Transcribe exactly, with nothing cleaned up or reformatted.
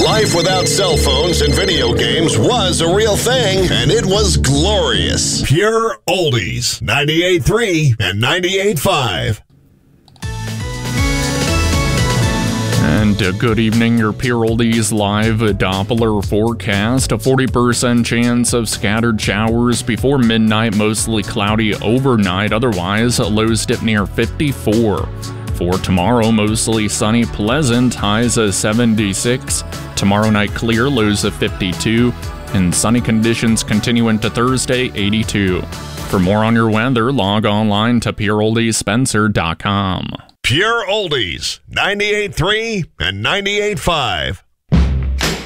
Life without cell phones and video games was a real thing, and it was glorious. Pure Oldies, ninety-eight point three and ninety-eight point five. And uh, good evening, your Pure Oldies live Doppler forecast. A forty percent chance of scattered showers before midnight, mostly cloudy overnight. Otherwise, lows dip near fifty-four. For tomorrow, mostly sunny, pleasant, highs of seventy-six. Tomorrow night clear, lows of fifty-two. And sunny conditions continue into Thursday, eighty-two. For more on your weather, log online to pure oldies spencer dot com. Pure Oldies, ninety-eight point three and ninety-eight point five.